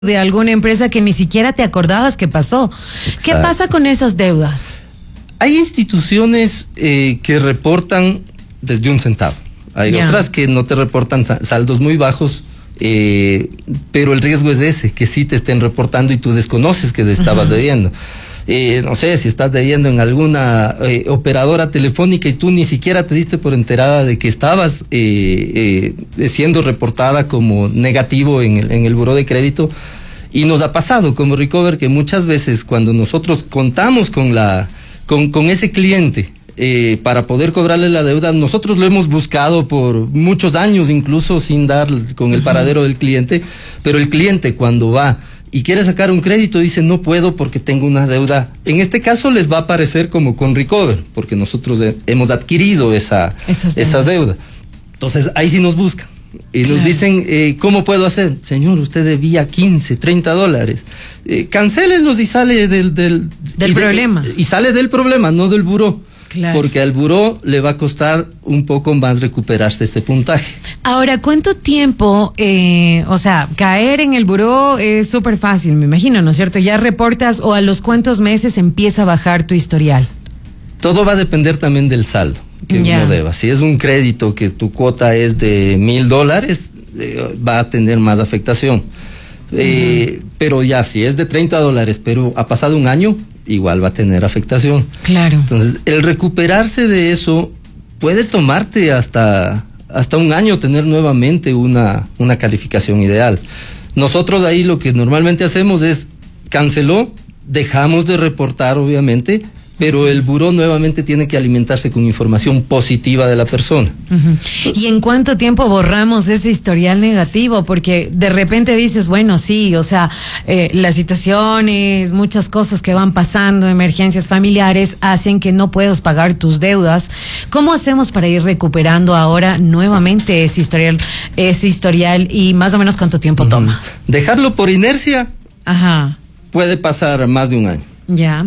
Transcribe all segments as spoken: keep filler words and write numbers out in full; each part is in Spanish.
de alguna empresa que ni siquiera te acordabas que pasó. Exacto. ¿Qué pasa con esas deudas? Hay instituciones eh, que reportan desde un centavo. Hay yeah. otras que no te reportan saldos muy bajos, eh, pero el riesgo es ese, que sí te estén reportando y tú desconoces que te estabas uh-huh. debiendo. Eh, no sé, si estás debiendo en alguna eh, operadora telefónica y tú ni siquiera te diste por enterada de que estabas eh, eh, siendo reportada como negativo en el, en el buró de crédito. Y nos ha pasado como Recover que muchas veces cuando nosotros contamos con la con, con ese cliente eh, para poder cobrarle la deuda, nosotros lo hemos buscado por muchos años, incluso sin dar con el uh-huh. paradero del cliente, pero el cliente cuando va y quiere sacar un crédito dice no puedo porque tengo una deuda. En este caso les va a aparecer como con Recover, porque nosotros he, hemos adquirido esa, esa deuda. Entonces ahí sí nos buscan. Y claro. nos dicen, eh, ¿cómo puedo hacer? Señor, usted debía quince, treinta dólares. Eh, cancélenlos y sale del... Del, del y problema. De, y sale del problema, no del buró. Claro. Porque al buró le va a costar un poco más recuperarse ese puntaje. Ahora, ¿cuánto tiempo, eh, o sea, caer en el buró es súper fácil, me imagino, ¿no es cierto? Ya reportas o a los cuántos meses empieza a bajar tu historial. Todo va a depender también del saldo que yeah. uno deba. Si es un crédito que tu cuota es de mil dólares, eh, va a tener más afectación. Eh, uh-huh. Pero ya, si es de treinta dólares, pero ha pasado un año, igual va a tener afectación. Claro. Entonces, el recuperarse de eso puede tomarte hasta, hasta un año tener nuevamente una, una calificación ideal. Nosotros ahí lo que normalmente hacemos es canceló, dejamos de reportar, obviamente, pero el buró nuevamente tiene que alimentarse con información positiva de la persona. Uh-huh. ¿Y en cuánto tiempo borramos ese historial negativo? Porque de repente dices, bueno, sí, o sea, eh, las situaciones, muchas cosas que van pasando, emergencias familiares, hacen que no puedas pagar tus deudas. ¿Cómo hacemos para ir recuperando ahora nuevamente ese historial, ese historial y más o menos cuánto tiempo uh-huh. toma? Dejarlo por inercia Ajá. puede pasar más de un año. Ya.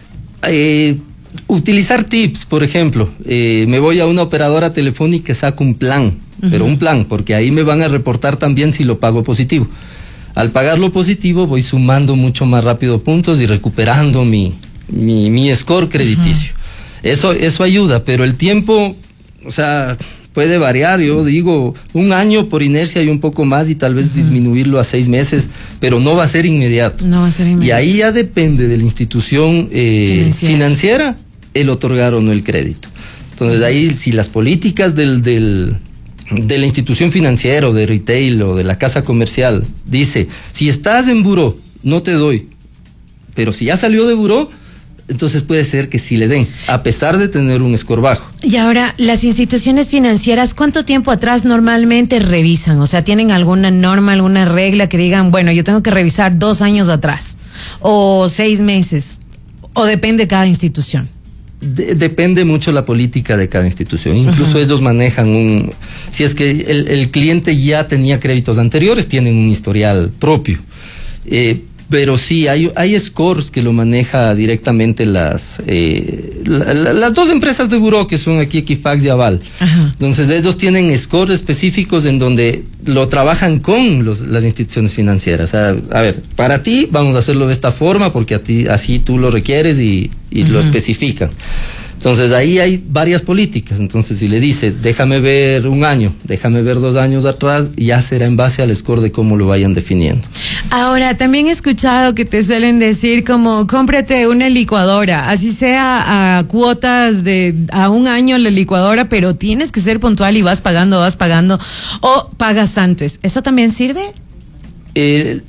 Eh, utilizar tips, por ejemplo, eh, me voy a una operadora telefónica y saco un plan, uh-huh. pero un plan, porque ahí me van a reportar también si lo pago positivo. Al pagarlo positivo voy sumando mucho más rápido puntos y recuperando mi, mi, mi score crediticio. Uh-huh. Eso, eso ayuda, pero el tiempo, o sea, puede variar. Yo digo un año por inercia y un poco más y tal vez uh-huh. disminuirlo a seis meses, pero no va a ser inmediato. No va a ser inmediato. Y ahí ya depende de la institución eh, financiera. financiera el otorgar o no el crédito. Entonces ahí si las políticas del, del, de la institución financiera o de retail o de la casa comercial dice, si estás en buró, no te doy, pero si ya salió de buró, entonces puede ser que sí le den, a pesar de tener un score bajo. Y ahora, las instituciones financieras, ¿cuánto tiempo atrás normalmente revisan? O sea, ¿tienen alguna norma, alguna regla que digan, bueno, yo tengo que revisar dos años atrás, o seis meses, o depende de cada institución? De, depende mucho la política de cada institución. Incluso uh-huh. ellos manejan un... Si es que el, el cliente ya tenía créditos anteriores, tienen un historial propio. Eh, Pero sí, hay, hay scores que lo maneja directamente las eh, la, la, las dos empresas de buró que son aquí Equifax y Aval. Ajá. Entonces ellos tienen scores específicos en donde lo trabajan con los, las instituciones financieras. A, a ver, para ti vamos a hacerlo de esta forma porque a ti así tú lo requieres y, y lo especifican. Entonces ahí hay varias políticas. Entonces si le dice, déjame ver un año, déjame ver dos años atrás, ya será en base al score de cómo lo vayan definiendo. Ahora, también he escuchado que te suelen decir como, cómprate una licuadora, así sea a cuotas de a un año la licuadora, pero tienes que ser puntual y vas pagando, vas pagando, o pagas antes. ¿Eso también sirve? Eh...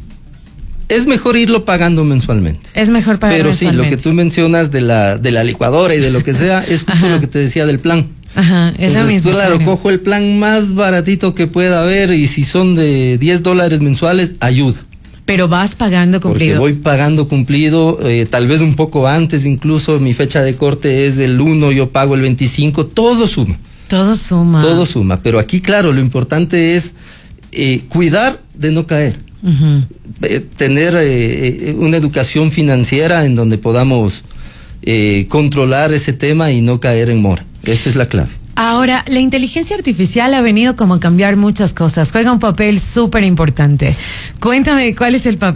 Es mejor irlo pagando mensualmente. Es mejor pagar Pero mensualmente. sí, lo que tú mencionas de la de la licuadora y de lo que sea, es justo Ajá. lo que te decía del plan. Ajá, es lo mismo. Claro, claro, cojo el plan más baratito que pueda haber y si son de diez dólares mensuales, ayuda. Pero vas pagando cumplido. Porque voy pagando cumplido, eh, tal vez un poco antes, incluso mi fecha de corte es el uno, yo pago el veinticinco, todo suma. Todo suma. Todo suma, pero aquí, claro, lo importante es eh, cuidar de no caer. Uh-huh. Eh, tener eh, una educación financiera en donde podamos eh, controlar ese tema y no caer en mora. Esa es la clave. Ahora, la inteligencia artificial ha venido como a cambiar muchas cosas, juega un papel súper importante. Cuéntame cuál es el papel